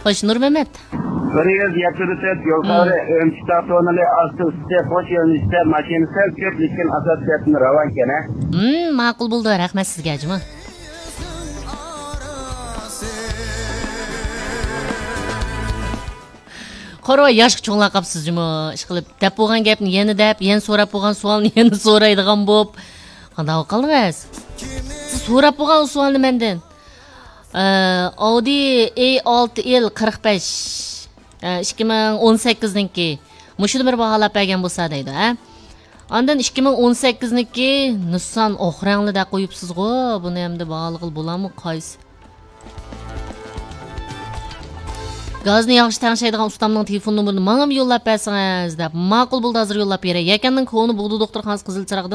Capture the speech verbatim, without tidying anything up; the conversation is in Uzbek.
Hoş Nur Mehmet. Buraya yatırıp yolları önçtatonları astı üstte hoş yönüste makinesel köplikten asasiyatını ravan kene. Hmm, ma'qul bo'ldi. Rahmat sizga, jima. Qaro yosh cho'nglar qapsiz jima. Ish qilib deb bo'lgan gapni yana deb, yana so'rab bo'lgan savolni yana so'raydigan bo'lib, qanday qildingiz? Siz so'rab bo'lgan savolni mendan. Audi A olti L qirq besh ikki ming o'n sakkiz niki mushuni bir baholab bergan bo'lsa deydi, ha? Ondan ikki ming o'n sakkiz niki Nissan oq ranglida qo'yibsiz-ku. Buni hamda baholg'il bo'ladimi, qaysi? Gazni yaxshi tanishadigan ustamning telefon nomerini menga yo'llab bersangiz deb ma'qul bo'ldi, hozir yo'llab beray. Yakanning koni Bug'du doktorxonasi Qizil Chiroqdan